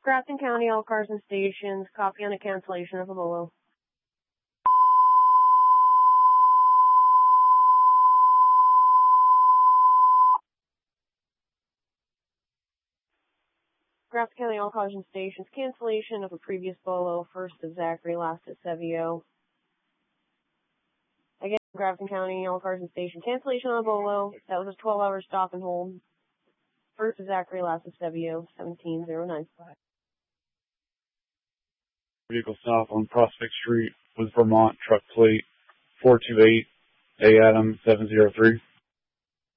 Grafton County, all cars and stations, copy on a cancellation of a Bolo. Grafton County, all cars and stations, cancellation of a previous Bolo, first at Zachary, last at Sevio. Again, Grafton County, all cars and stations, cancellation on a Bolo. That was a 12-hour stop and hold. First at Zachary, last at Sevio, 17095. Vehicle stop on Prospect Street with Vermont truck plate 428 A Adam 703.